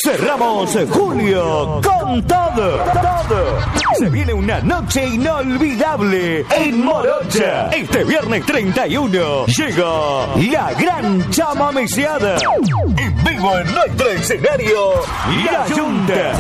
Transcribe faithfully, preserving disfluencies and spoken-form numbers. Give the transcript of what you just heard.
Cerramos julio con todo. todo. Se viene una noche inolvidable en Morocha. Este viernes treinta y uno llega la gran chamameceada. En vivo en nuestro escenario, La Yunta.